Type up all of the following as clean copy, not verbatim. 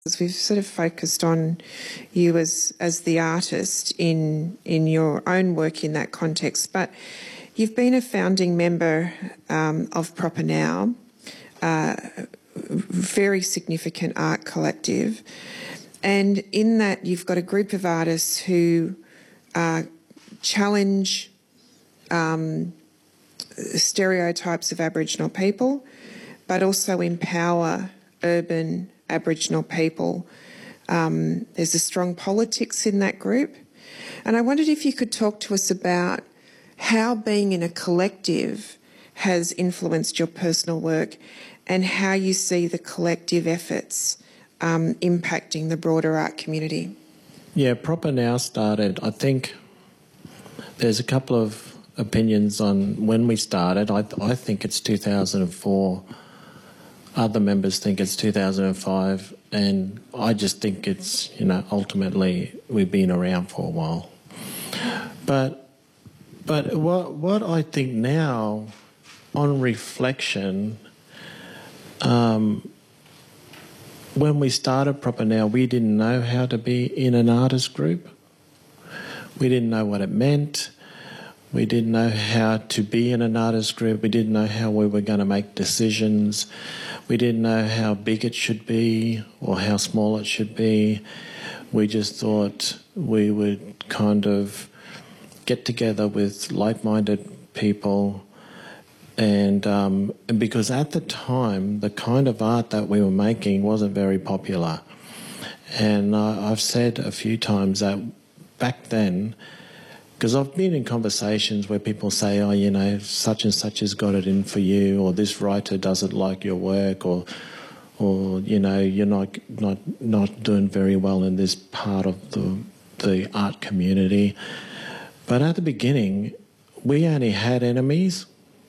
We've sort of focused on you as the artist in your own work in that context, but you've been a founding member of Proper Now, very significant art collective, and in that you've got a group of artists who challenge stereotypes of Aboriginal people, but also empower urban Aboriginal people. There's a strong politics in that group. And I wondered if you could talk to us about how being in a collective has influenced your personal work and how you see the collective efforts impacting the broader art community. Yeah, Proper Now started, I think there's a couple of opinions on when we started. I think it's 2004. Other members think it's 2005, and I just think it's, ultimately we've been around for a while. But what I think now, on reflection, when we started Proper Now, we didn't know how to be in an artist group. We didn't know what it meant. We didn't know how to be in an artist group. We didn't know how we were going to make decisions. We didn't know how big it should be or how small it should be. We just thought we would kind of get together with like-minded people, and because at the time the kind of art that we were making wasn't very popular. And I've said a few times that back then, because I've been in conversations where people say, oh, such and such has got it in for you, or this writer doesn't like your work, or you're not doing very well in this part of the art community. But at the beginning, we only had enemies,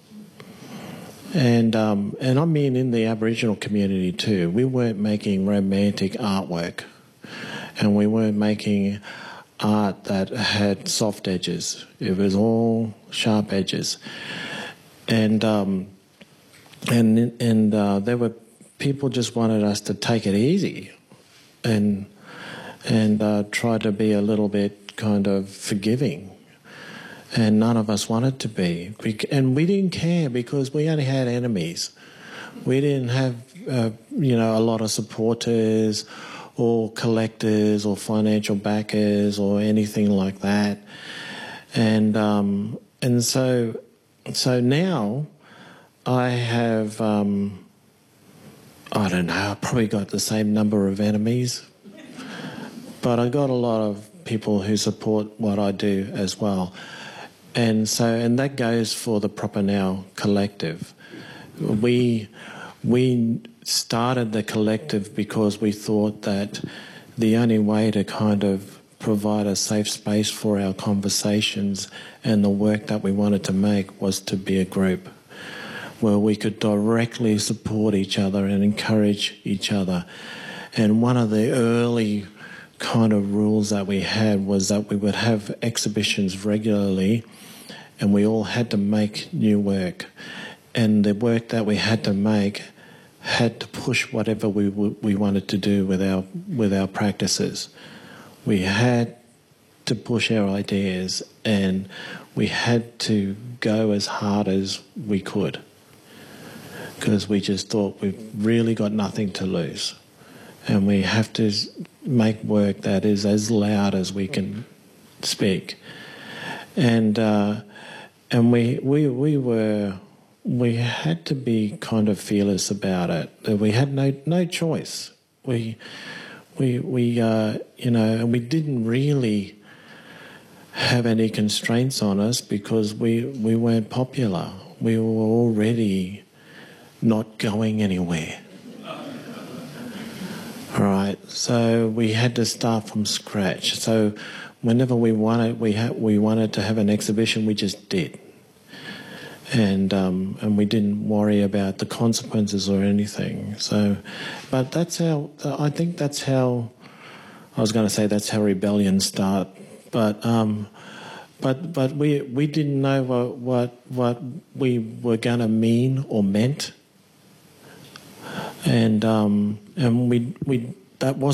and I mean in the Aboriginal community too. We weren't making romantic artwork, and we weren't making art that had soft edges. It was all sharp edges, and there were people just wanted us to take it easy, and try to be a little bit kind of forgiving, and none of us wanted to be, and we didn't care because we only had enemies. We didn't have a lot of supporters or collectors or financial backers or anything like that. And so now I have, I don't know, I probably got the same number of enemies, but I got a lot of people who support what I do as well. And that goes for the Proper Now collective. We started the collective because we thought that the only way to kind of provide a safe space for our conversations and the work that we wanted to make was to be a group where we could directly support each other and encourage each other. And one of the early kind of rules that we had was that we would have exhibitions regularly, and we all had to make new work. And the work that we had to make had to push whatever we wanted to do with our practices. We had to push our ideas, and we had to go as hard as we could, because we just thought we've really got nothing to lose, and we have to make work that is as loud as we can speak. And we had to be kind of fearless about it. We had no choice. And we didn't really have any constraints on us because we weren't popular. We were already not going anywhere. All right, so we had to start from scratch. So whenever we wanted to have an exhibition, we just did. And we didn't worry about the consequences or anything. So, but that's how, I think that's how, I was going to say that's how rebellions start. But we didn't know what we were going to mean or meant. And we that was